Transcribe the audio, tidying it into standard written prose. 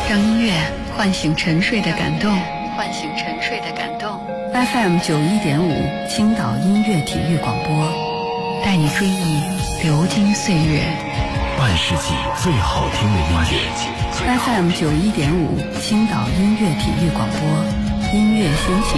让音乐唤醒沉睡的感动，唤醒沉睡的感动。FM 91.5青岛音乐体育广播，带你追忆流金岁月， 半世纪最好听的音乐。 FM 91.5青岛音乐体育广播，音乐先行。